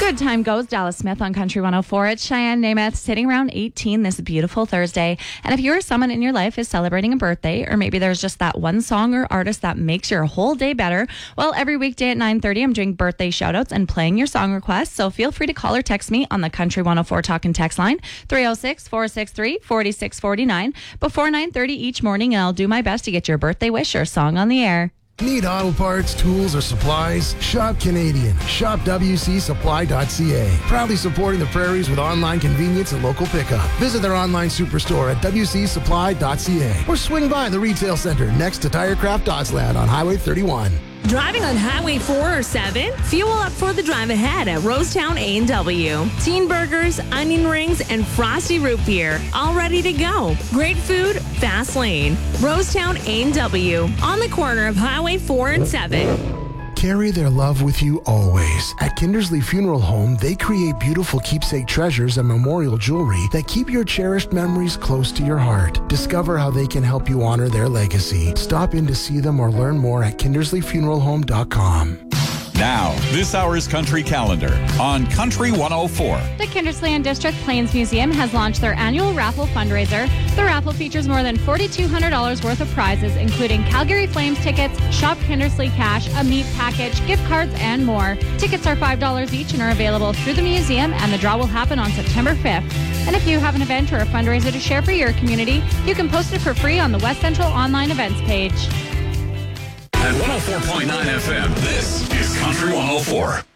Good time goes Dallas Smith on Country 104. It's Cheyenne Namath sitting around 18 this beautiful Thursday. And if you're someone in your life is celebrating a birthday, or maybe there's just that one song or artist that makes your whole day better, well, every weekday at 9:30, I'm doing birthday shoutouts and playing your song requests. So feel free to call or text me on the Country 104 Talk and Text line, 306-463-4649, before 9:30 each morning, and I'll do my best to get your birthday wish or song on the air. Need auto parts, tools, or supplies? Shop Canadian. Shop WCSupply.ca. Proudly supporting the prairies with online convenience and local pickup. Visit their online superstore at WCSupply.ca or swing by the retail center next to Tirecraft Doddsland on Highway 31. Driving on Highway 4 or 7? Fuel up for the drive ahead at Rosetown A&W. Teen burgers, onion rings, and frosty root beer. All ready to go. Great food, fast lane. Rosetown A&W. On the corner of Highway 4 and 7. Carry their love with you always. At Kindersley Funeral Home, they create beautiful keepsake treasures and memorial jewelry that keep your cherished memories close to your heart. Discover how they can help you honor their legacy. Stop in to see them or learn more at kindersleyfuneralhome.com. Now, this hour's Country Calendar on Country 104. The Kindersley and District Plains Museum has launched their annual raffle fundraiser. The raffle features more than $4,200 worth of prizes, including Calgary Flames tickets, Shop Kindersley cash, a meat package, gift cards, and more. Tickets are $5 each and are available through the museum, and the draw will happen on September 5th. And if you have an event or a fundraiser to share for your community, you can post it for free on the West Central online events page. At 104.9 FM, this is Country 104.